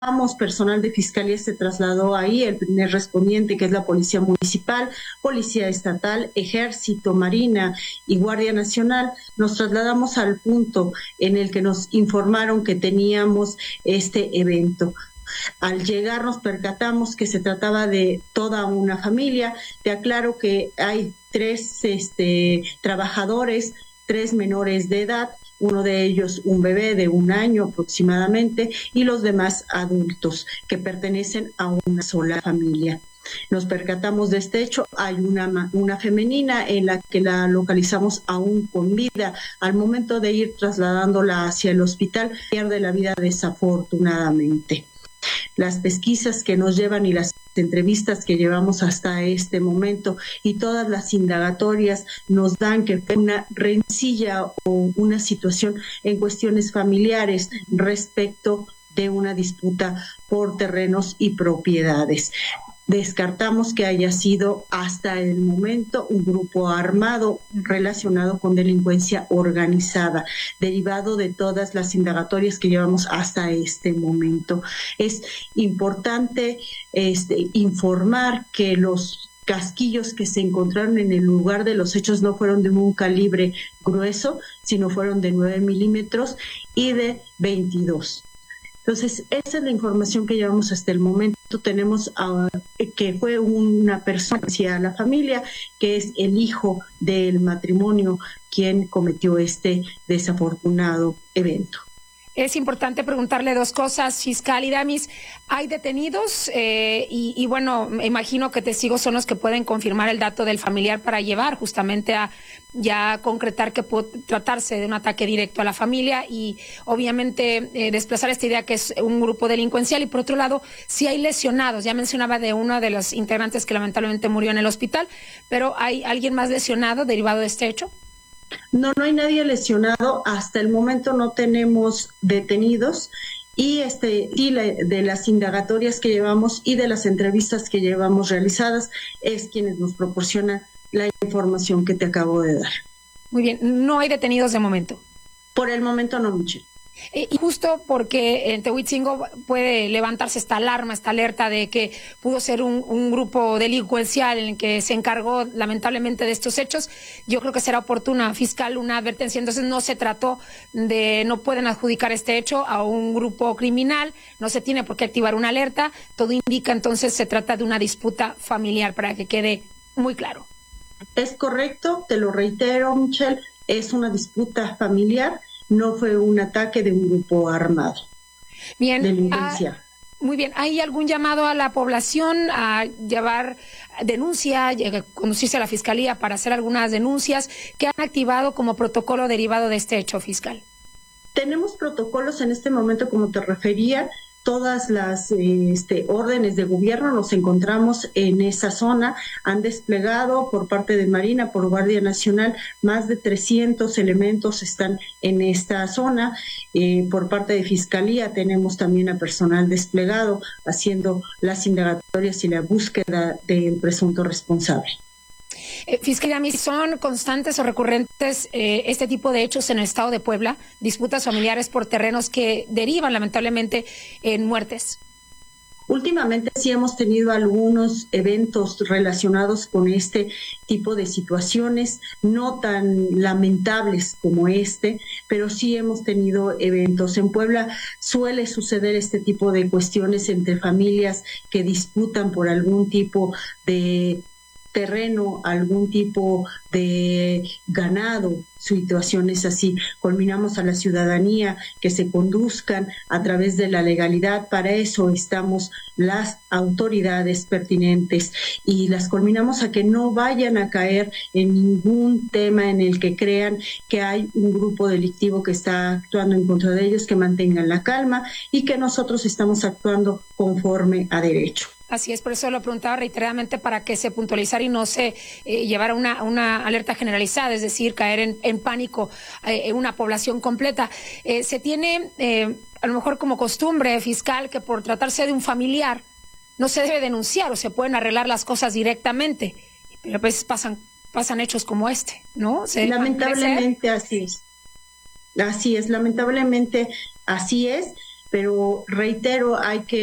personal de Fiscalía se trasladó ahí, el primer respondiente, que es la Policía Municipal, Policía Estatal, Ejército, Marina y Guardia Nacional. Nos trasladamos al punto en el que nos informaron que teníamos este evento. Al llegar nos percatamos que se trataba de toda una familia. Te aclaro que hay tres trabajadores, 3 menores de edad, uno de ellos un bebé de 1 año aproximadamente, y los demás adultos que pertenecen a una sola familia. Nos percatamos de este hecho. Hay una femenina en la que la localizamos aún con vida. Al momento de ir trasladándola hacia el hospital, pierde la vida desafortunadamente. Las pesquisas que nos llevan y las entrevistas que llevamos hasta este momento y todas las indagatorias nos dan que fue una rencilla o una situación en cuestiones familiares respecto de una disputa por terrenos y propiedades. Descartamos que haya sido hasta el momento un grupo armado relacionado con delincuencia organizada, derivado de todas las indagatorias que llevamos hasta este momento. Es importante informar que los casquillos que se encontraron en el lugar de los hechos no fueron de un calibre grueso, sino fueron de 9 milímetros y de 22. Entonces, esa es la información que llevamos hasta el momento. Tenemos que fue una persona hacia la familia, que es el hijo del matrimonio, quien cometió este desafortunado evento. Es importante preguntarle 2 cosas, fiscal Iramis. ¿Hay detenidos? Y bueno, me imagino que testigos son los que pueden confirmar el dato del familiar para llevar justamente a ya concretar que puede tratarse de un ataque directo a la familia y obviamente desplazar esta idea que es un grupo delincuencial. Y por otro lado, si hay lesionados, ya mencionaba de uno de los integrantes que lamentablemente murió en el hospital, pero ¿hay alguien más lesionado derivado de este hecho? No hay nadie lesionado. Hasta el momento no tenemos detenidos y de las indagatorias que llevamos y de las entrevistas que llevamos realizadas es quienes nos proporcionan la información que te acabo de dar. Muy bien, no hay detenidos de momento. Por el momento no, Michelle. Y justo porque en Tehuitzingo puede levantarse esta alarma, esta alerta de que pudo ser un grupo delincuencial en el que se encargó lamentablemente de estos hechos, yo creo que será oportuna, fiscal, una advertencia. Entonces no se trató no pueden adjudicar este hecho a un grupo criminal, no se tiene por qué activar una alerta, todo indica entonces se trata de una disputa familiar, para que quede muy claro. Es correcto, te lo reitero, Michelle, es una disputa familiar. No fue un ataque de un grupo armado. Bien. Delincuencia. Muy bien. ¿Hay algún llamado a la población a llevar denuncia, a conducirse a la fiscalía para hacer algunas denuncias que han activado como protocolo derivado de este hecho, fiscal? Tenemos protocolos en este momento, como te refería. Todas las órdenes de gobierno nos encontramos en esa zona. Han desplegado por parte de Marina, por Guardia Nacional, más de 300 elementos están en esta zona. Por parte de Fiscalía tenemos también a personal desplegado haciendo las indagatorias y la búsqueda del presunto responsable. Fiscal Iramis, ¿son constantes o recurrentes este tipo de hechos en el estado de Puebla? Disputas familiares por terrenos que derivan lamentablemente en muertes. Últimamente sí hemos tenido algunos eventos relacionados con este tipo de situaciones, no tan lamentables como pero sí hemos tenido eventos. En Puebla suele suceder este tipo de cuestiones entre familias que disputan por algún tipo de terreno, algún tipo de ganado, situaciones así. Culminamos a la ciudadanía que se conduzcan a través de la legalidad. Para eso estamos las autoridades pertinentes y las culminamos a que no vayan a caer en ningún tema en el que crean que hay un grupo delictivo que está actuando en contra de ellos, que mantengan la calma y que nosotros estamos actuando conforme a derecho. Así es, por eso lo preguntaba reiteradamente para que se puntualizara y no se llevara una alerta generalizada, es decir, caer en pánico en una población completa. Se tiene a lo mejor como costumbre, fiscal, que por tratarse de un familiar no se debe denunciar o se pueden arreglar las cosas directamente, pero a veces pasan hechos como ¿no? Lamentablemente así es. Así es, lamentablemente así es. pero reitero, hay que